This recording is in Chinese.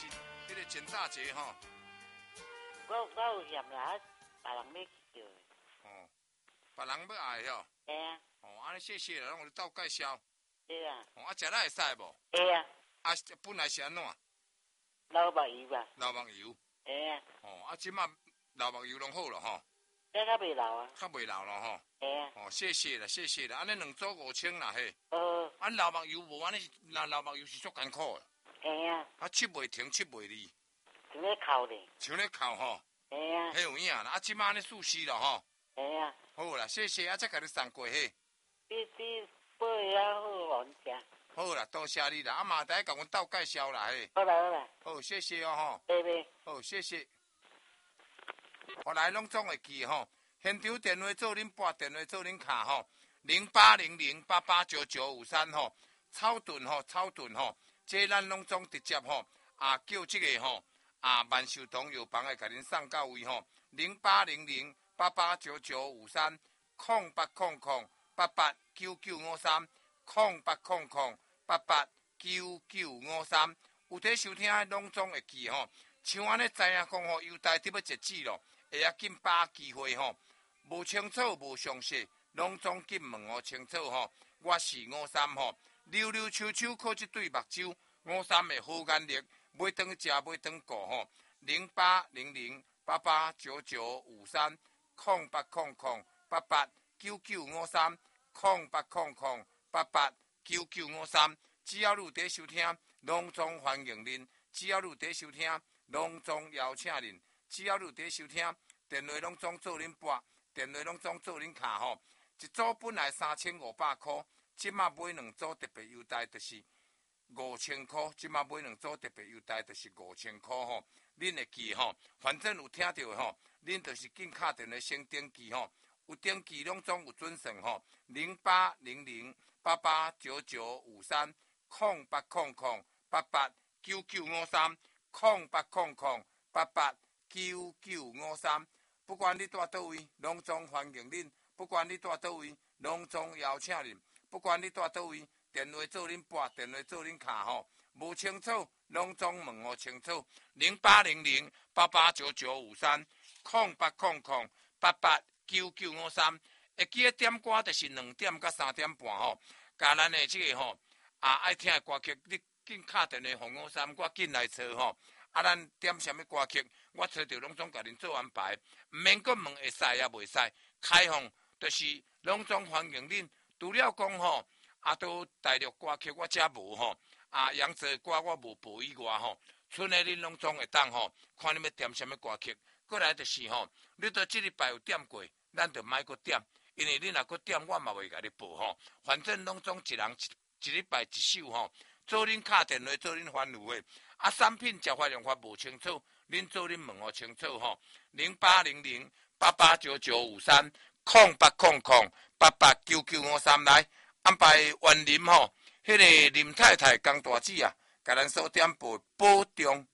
是迄个真大节吼。 我有嫌啦，别人要叫。 哦，别人要爱吼。 嘿啊。 哦，安尼谢谢啦，拢有斗介绍。 对啊。 哦，啊，食了会使无？ 会啊。 啊，本来是安怎？ 老目油吧。 老目油。 嘿啊。 哦，啊，即马老目油拢好了吼。 这较袂老啊。 较袂老了吼。 嘿啊。 哦，谢谢啦，谢谢啦，安尼2组5000啦嘿。 啊， 老目油无安尼，老目油是足艰苦的。 嘿啊。 啊，切袂停，切袂离。 像咧哭咧。 像咧哭吼。 嘿啊。 迄有影啦，啊，即马安尼舒适了吼。 嘿啊。 好啦，谢谢啊，再甲你送过嘿。 你买啊好互阮食。 好啦，多谢你啦，啊嘛得甲阮斗介绍啦嘿。 好啦好啦。 好，谢谢哦吼。 拜拜。 好，谢谢。我来拢总会记吼，现场电话做恁拨，电话做恁卡吼，0800889953吼，草屯吼，草屯吼，这咱拢总直接吼，叫这个吼，万寿堂药房会甲恁送到位吼，0800889953，0800889953，有伫收听的拢总会记吼，像安尼知影讲吼，邮台伫要截止咯。会要紧把握机会吼，无清楚无详细，拢总紧问哦清楚吼。我是53吼，溜溜秋秋靠一对目睭，53的好眼力，买顿食买顿顾吼。0800889953，0800889953，只要你有伫收听，拢总欢迎恁；只要你有伫收听，拢总邀请恁。只要你有伫收听，电话拢总做恁拨，电话拢总做恁卡吼。一组本来3500块，即马买2组特别优待就是5000块，即马买2组特别优待就是5000块吼。恁会记吼，反正有听到吼，恁就是紧敲电话先登记吼，有登记拢总有准算吼。0800889953，0800889953，不管你住倒位，拢总欢迎恁；不管你住倒位，拢总邀请恁；不管你住倒位，电话做恁拨，电话做恁卡吼。无清楚，拢总问我清楚。0800889953，0800889953。会记得点歌就是2点到3点半吼。甲咱的这个吼爱听的歌曲，你紧敲电话互53，我紧来找吼。咱点什么歌曲，我找着拢总甲恁做安排，毋免阁问会使也袂使，开放就是拢总欢迎恁。除了讲吼，都大陆歌曲我遮无吼，洋泽歌我无播以外吼，剩的恁拢总会当吼，看你要点什么歌曲。过来就是吼，你到这礼拜有点过，咱就莫阁点，因为你若阁点，我嘛袂甲你播吼。反正拢总一人一礼拜一首吼，做恁敲电话，做恁烦恼的。产品食法用法无清楚，恁做恁问我清楚吼。0800889953，0800889953来安排原林吼，迄个林太太江大姐啊，甲咱所点播保重。